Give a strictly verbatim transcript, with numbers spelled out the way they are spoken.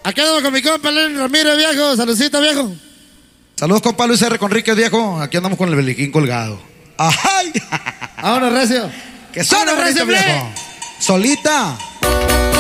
Aquí andamos con mi compa Lenny Ramírez, viejo. Saludcita, viejo. Saludos, compa Luis R. Conríquez, viejo. Aquí andamos con el beliquín colgado. ¡Ajay! Vámonos, recio. ¡Que suena, Vámonos, recio, recio, viejo! Solita.